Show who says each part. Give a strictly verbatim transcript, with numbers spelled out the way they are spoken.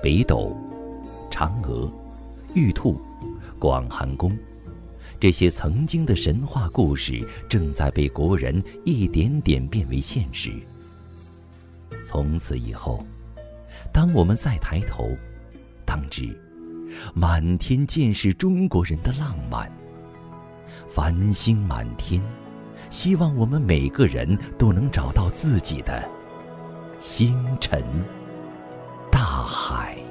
Speaker 1: 北斗、嫦娥、玉兔、广寒宫，这些曾经的神话故事正在被国人一点点变为现实。从此以后，当我们再抬头，当知满天尽是中国人的浪漫。繁星满天，希望我们每个人都能找到自己的星辰大海。